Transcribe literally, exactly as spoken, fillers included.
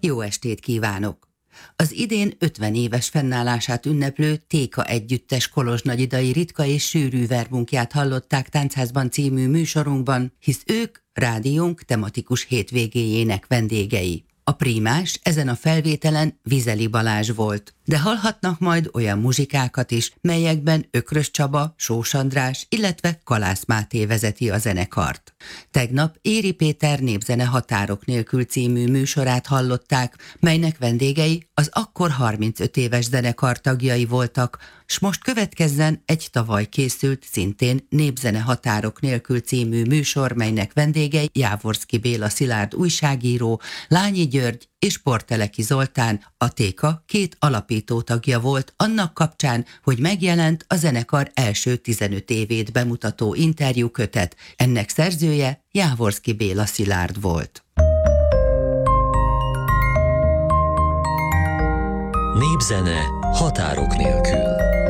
Jó estét kívánok! Az idén ötven éves fennállását ünneplő Téka együttes kolozsnagyidai ritka és sűrű verbunkját hallották Táncházban című műsorunkban, hisz ők rádiónk tematikus hétvégéjének vendégei. A prímás ezen a felvételen Vizeli Balázs volt, de hallhatnak majd olyan muzsikákat is, melyekben Ökrös Csaba, Sós András, illetve Kalász Máté vezeti a zenekart. Tegnap Éri Péter Népzene Határok nélkül című műsorát hallották, melynek vendégei az akkor harmincöt éves zenekar tagjai voltak, s most következzen egy tavaly készült, szintén Népzene Határok nélkül című műsor, melynek vendégei Jávorszky Béla Szilárd újságíró, Lányi György és Porteleki Zoltán, a Téka két alapító tagja volt annak kapcsán, hogy megjelent a zenekar első tizenöt évét bemutató interjúkötet. Ennek szerzője Jávorszky Béla Szilárd volt. Népzene határok nélkül.